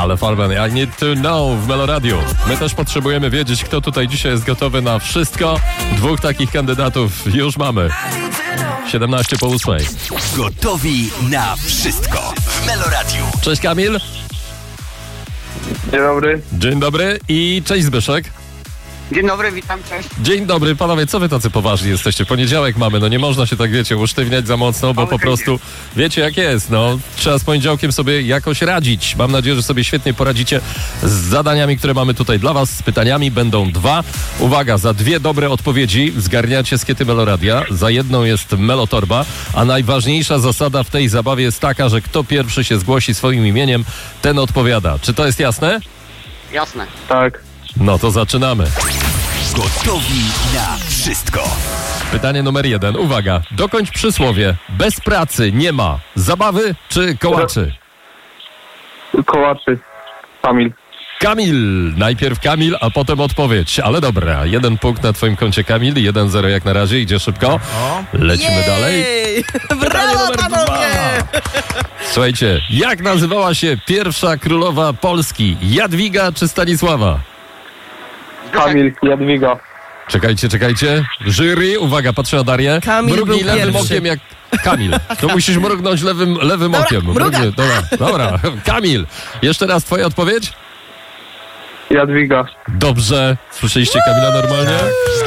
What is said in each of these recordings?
Ale Falben, I need to know w Meloradiu. My też potrzebujemy wiedzieć, kto tutaj dzisiaj jest gotowy na wszystko. 2 takich kandydatów już mamy. 7:17. Gotowi na wszystko w Meloradiu. Cześć Kamil. Dzień dobry. Dzień dobry i cześć Zbyszek. Dzień dobry, witam, cześć. Dzień dobry, panowie, co wy tacy poważni jesteście? Poniedziałek mamy, no nie można się tak, wiecie, usztywniać za mocno, bo po prostu wiecie jak jest, no. Trzeba z poniedziałkiem sobie jakoś radzić. Mam nadzieję, że sobie świetnie poradzicie z zadaniami, które mamy tutaj dla was. Z pytaniami będą 2. Uwaga, za 2 dobre odpowiedzi zgarniacie skiety Meloradia, za 1 jest Melotorba, a najważniejsza zasada w tej zabawie jest taka, że kto pierwszy się zgłosi swoim imieniem, ten odpowiada. Czy to jest jasne? Jasne. Tak. No to zaczynamy. Gotowi na wszystko. Pytanie numer 1. Uwaga. Dokończ przysłowie. Bez pracy nie ma zabawy czy kołaczy? Kołaczy. Kamil. Kamil. Najpierw Kamil, a potem odpowiedź. Ale dobra. 1 punkt na twoim koncie, Kamil. 1-0 jak na razie. Idzie szybko. Lecimy dalej. Pytanie numer 2. Słuchajcie. Jak nazywała się pierwsza królowa Polski? Jadwiga czy Stanisława? Kamil. Jadwiga. Czekajcie. Jury, uwaga, patrzę na Darię. Kamil Mrugnij był lewym pierwszy. okiem jak... Kamil, to musisz mrugnąć lewym okiem. mrugam. Dobra. Kamil, jeszcze raz twoja odpowiedź? Jadwiga. Dobrze. Słyszeliście Kamila normalnie?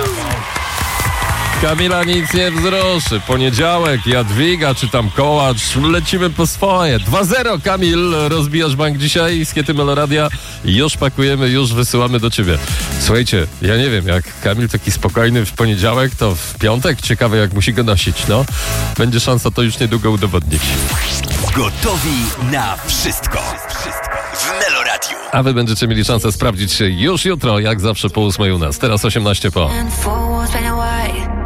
Kamila nic nie wzruszy. Poniedziałek, Jadwiga czy tam Kołacz. Lecimy po swoje. 2-0, Kamil. Rozbijasz bank dzisiaj. Skiety Meloradia. Już pakujemy, już wysyłamy do ciebie. Słuchajcie, ja nie wiem, jak Kamil taki spokojny w poniedziałek, to w piątek ciekawe jak musi go nosić, no. Będzie szansa to już niedługo udowodnić. Gotowi na wszystko w Meloradiu. A wy będziecie mieli szansę sprawdzić się już jutro, jak zawsze po 8 u nas. Teraz 18 po. And forwards, black and white.